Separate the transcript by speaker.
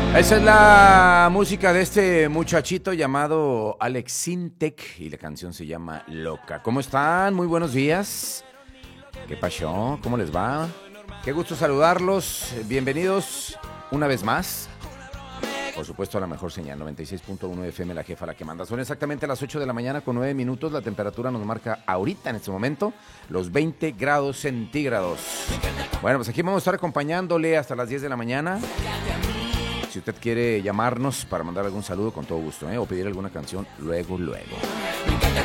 Speaker 1: Esa es la música de este muchachito llamado Alex Sintek y la canción se llama Loca. ¿Cómo están? Muy buenos días. ¿Qué pasó? ¿Cómo les va? Qué gusto saludarlos. Bienvenidos una vez más. Por supuesto a la mejor señal, 96.1 FM, la jefa, la que manda. Son exactamente las 8 de la mañana con 9 minutos. La temperatura nos marca ahorita, en este momento, los 20 grados centígrados. Bueno, pues aquí vamos a estar acompañándole hasta las 10 de la mañana. Si usted quiere llamarnos para mandar algún saludo, con todo gusto, o pedir alguna canción, luego.